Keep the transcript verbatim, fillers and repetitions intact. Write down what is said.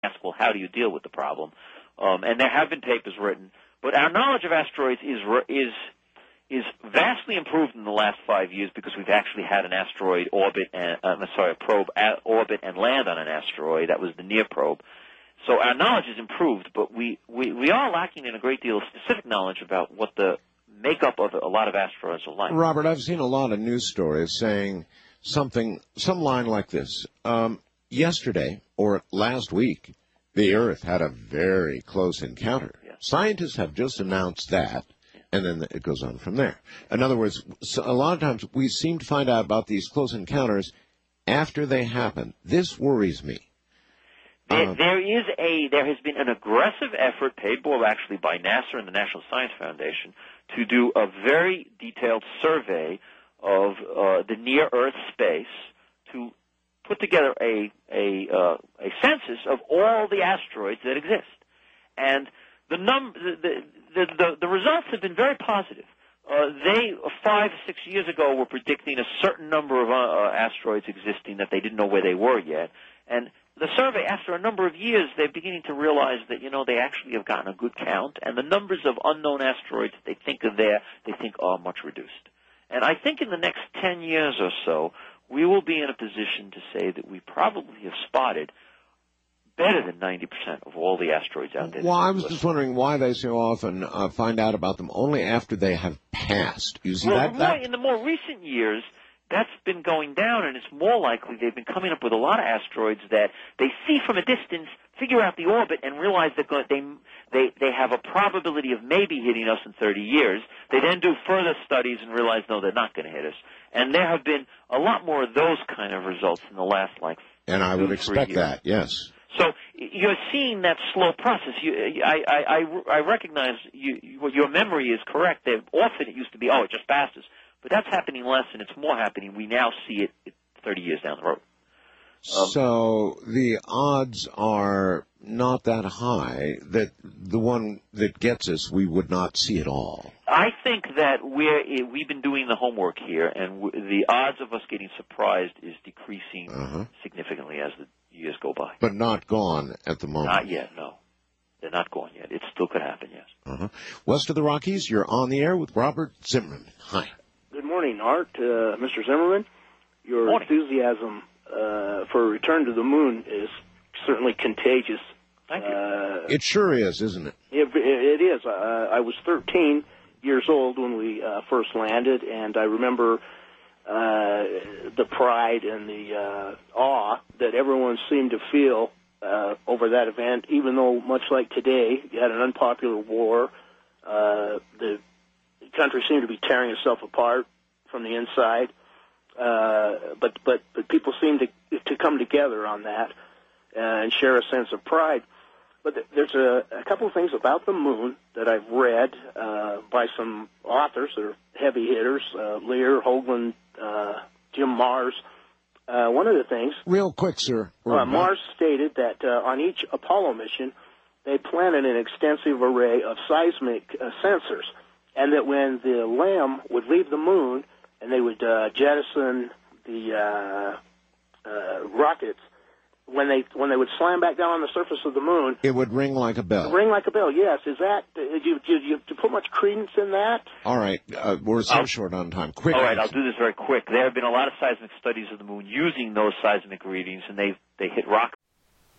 ask, well, how do you deal with the problem? Um, and there have been papers written, but our knowledge of asteroids is is is vastly improved in the last five years because we've actually had an asteroid orbit, and, uh, sorry, a probe at orbit and land on an asteroid. That was the NEAR probe. So our knowledge is improved, but we, we, we are lacking in a great deal of specific knowledge about what the makeup of a lot of asteroids are like. Robert, I've seen a lot of news stories saying something, some line like this. Um, yesterday, or last week, the Earth had a very close encounter. Yeah. Scientists have just announced that, and then it goes on from there. In other words, so a lot of times we seem to find out about these close encounters after they happen. This worries me. There, uh, there is a there has been an aggressive effort, paid for actually by NASA and the National Science Foundation, to do a very detailed survey of uh, the near-Earth space to put together a a, uh, a census of all the asteroids that exist, and the num the the, the, the results have been very positive. Uh, they five six years ago were predicting a certain number of uh, uh, asteroids existing that they didn't know where they were yet, and the survey, after a number of years, they're beginning to realize that, you know, they actually have gotten a good count, and the numbers of unknown asteroids they think are there, they think are much reduced. And I think in the next ten years or so, we will be in a position to say that we probably have spotted better than ninety percent of all the asteroids out there. Well, I was just wondering why they so often uh, find out about them only after they have passed. You see, well, that, more, that... in the more recent years, that's been going down, and it's more likely they've been coming up with a lot of asteroids that they see from a distance, figure out the orbit, and realize that they they they have a probability of maybe hitting us in thirty years. They then do further studies and realize, no, they're not going to hit us. And there have been a lot more of those kind of results in the last, like, And I would two, expect that, yes. So you're seeing that slow process. You, I, I, I, I recognize you, your memory is correct. That often it used to be, oh, it just passes. But that's happening less, and it's more happening. We now see it thirty years down the road. Um, so the odds are not that high that the one that gets us, we would not see at all. I think that we're, we've been doing the homework here, and the odds of us getting surprised is decreasing uh-huh. significantly as the years go by. But not gone at the moment. Not yet, no. They're not gone yet. It still could happen, yes. Uh-huh. West of the Rockies, you're on the air with Robert Zimmerman. Hi. Good morning, Art. Uh, Mister Zimmerman, your morning. enthusiasm uh, for a return to the moon is certainly contagious. Thank you. Uh, it sure is, isn't it? It, it is. Uh, I was thirteen years old when we uh, first landed, and I remember uh, the pride and the uh, awe that everyone seemed to feel uh, over that event, even though, much like today, you had an unpopular war. Uh, the country seemed to be tearing itself apart from the inside, uh, but but but people seemed to to come together on that uh, and share a sense of pride. But there's a, a couple of things about the moon that I've read uh, by some authors that are heavy hitters, uh, Lear, Hoagland, uh, Jim Mars. Uh, one of the things... Real quick, sir. Uh, Mars stated that uh, on each Apollo mission, they planted an extensive array of seismic uh, sensors, and that when the LEM would leave the moon and they would uh, jettison the uh, uh, rockets, when they when they would slam back down on the surface of the moon, it would ring like a bell. Ring like a bell, yes. Is that did you did you, did you put much credence in that? All right, uh, we're so I'll, short on time. Quick. All right, I'll do this very quick. There have been a lot of seismic studies of the moon using those seismic readings, and they they hit rock